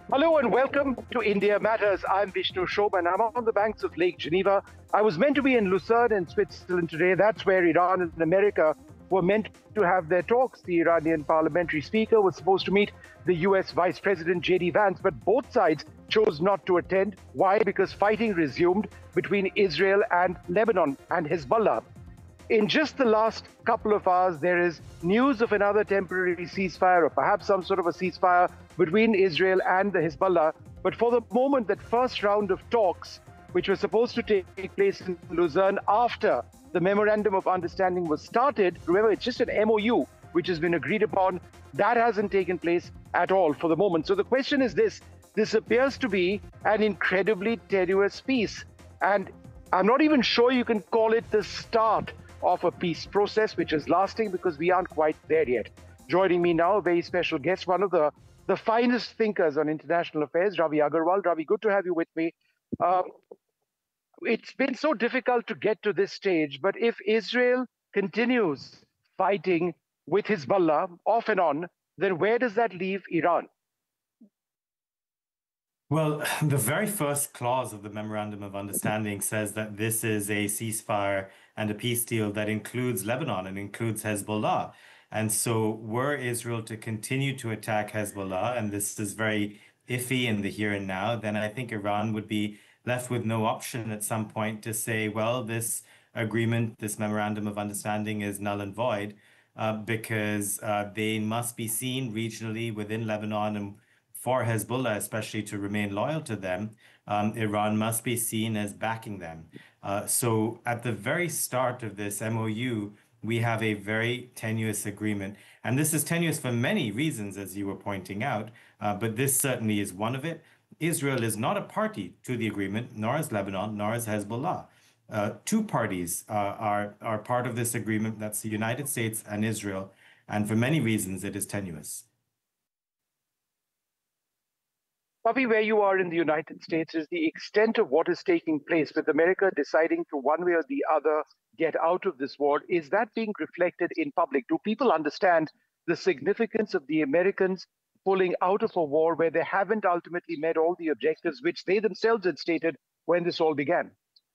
Hello and welcome to India Matters. I'm Vishnu Shobhan. I'm on the banks of Lake Geneva. I was meant to be in Lucerne in Switzerland today. That's where Iran and America were meant to have their talks. The Iranian parliamentary speaker was supposed to meet the US Vice President J.D. Vance, but both sides chose not to attend. Why? Because fighting resumed between Israel and Lebanon and Hezbollah. In just the last couple of hours, there is news of another temporary ceasefire or perhaps some sort of a ceasefire between Israel and the Hezbollah. But for the moment, that first round of talks, which was supposed to take place in Lausanne after the Memorandum of Understanding was started, remember, it's just an MOU which has been agreed upon, that hasn't taken place at all for the moment. So the question is this appears to be an incredibly tenuous peace. And I'm not even sure you can call it the start of a peace process which is lasting, because we aren't quite there yet. Joining me now, a very special guest, one of the finest thinkers on international affairs, Ravi Agarwal. Ravi, good to have you with me. It's been so difficult to get to this stage, but if Israel continues fighting with Hezbollah off and on, then where does that leave Iran? Well, the very first clause of the Memorandum of Understanding says that this is a ceasefire and a peace deal that includes Lebanon and includes Hezbollah. And so, were Israel to continue to attack Hezbollah, and this is very iffy in the here and now, then I think Iran would be left with no option at some point to say, well, this agreement, this Memorandum of Understanding is null and void, because they must be seen regionally within Lebanon and for Hezbollah, especially to remain loyal to them, Iran must be seen as backing them. So at the very start of this MOU, we have a very tenuous agreement. And this is tenuous for many reasons, as you were pointing out, but this certainly is one of it. Israel is not a party to the agreement, nor is Lebanon, nor is Hezbollah. Two parties are part of this agreement. That's the United States and Israel. And for many reasons, it is tenuous. Bobby, where you are in the United States, is the extent of what is taking place with America deciding to one way or the other get out of this war. Is that being reflected in public? Do people understand the significance of the Americans pulling out of a war where they haven't ultimately met all the objectives which they themselves had stated when this all began?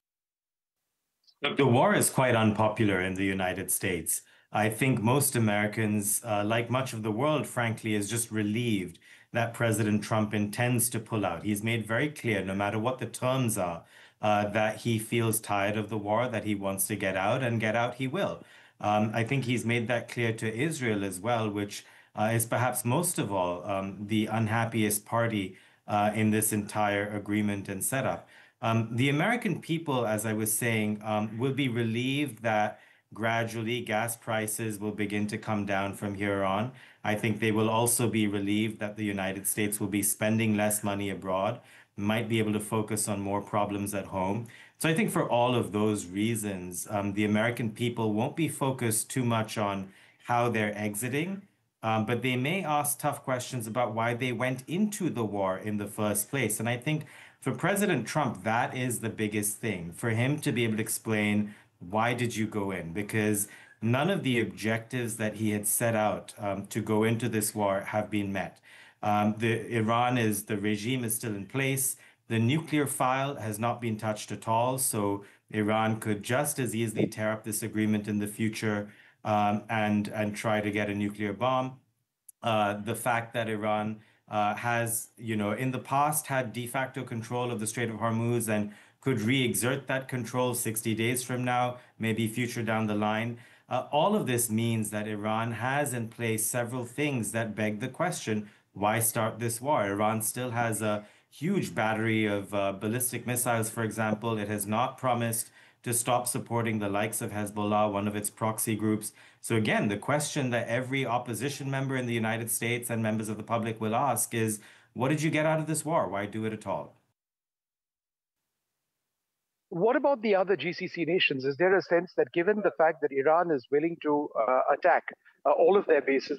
Look, the war is quite unpopular in the United States. I think most Americans, like much of the world, frankly, is just relieved that President Trump intends to pull out. He's made very clear, no matter what the terms are, that he feels tired of the war, that he wants to get out, and get out he will. I think he's made that clear to Israel as well, which is perhaps most of all the unhappiest party in this entire agreement and setup. The American people, as I was saying, will be relieved that gradually gas prices will begin to come down from here on. I think they will also be relieved that the United States will be spending less money abroad, might be able to focus on more problems at home. So I think for all of those reasons, the American people won't be focused too much on how they're exiting, but they may ask tough questions about why they went into the war in the first place. And I think for President Trump, that is the biggest thing, for him to be able to explain why did you go in? Because none of the objectives that he had set out to go into this war have been met. The regime is still in place. The nuclear file has not been touched at all. So Iran could just as easily tear up this agreement in the future, and try to get a nuclear bomb. The fact that Iran has, in the past had de facto control of the Strait of Hormuz and could re-exert that control 60 days from now, maybe future down the line. All of this means that Iran has in place several things that beg the question, why start this war? Iran still has a huge battery of ballistic missiles, for example. It has not promised to stop supporting the likes of Hezbollah, one of its proxy groups. So again, the question that every opposition member in the United States and members of the public will ask is, what did you get out of this war? Why do it at all? What about the other GCC nations? Is there a sense that given the fact that Iran is willing to attack all of their bases,